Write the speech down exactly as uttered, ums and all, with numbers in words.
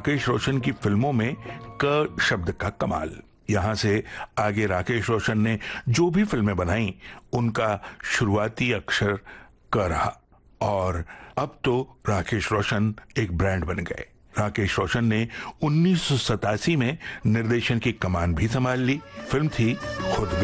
राकेश रोशन की फिल्मों में क शब्द का कमाल। यहां से आगे राकेश रोशन ने जो भी फिल्में बनाई उनका शुरुआती अक्षर क रहा और अब तो राकेश रोशन एक ब्रांड बन गए। राकेश रोशन ने उन्नीस सौ सतासी में निर्देशन की कमान भी संभाल ली। फिल्म थी खुद